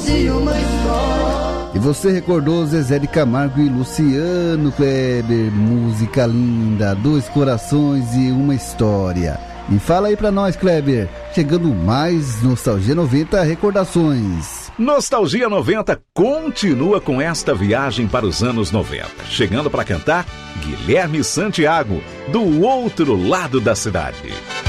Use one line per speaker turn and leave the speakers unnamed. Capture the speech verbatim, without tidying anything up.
conte uma história.
E você recordou Zezé de Camargo e Luciano Kleber, música linda, dois corações e uma história. E fala aí pra nós, Kleber, chegando mais Nostalgia noventa Recordações.
Nostalgia noventa continua com esta viagem para os anos noventa. Chegando para cantar, Guilherme Santiago, do outro lado da cidade.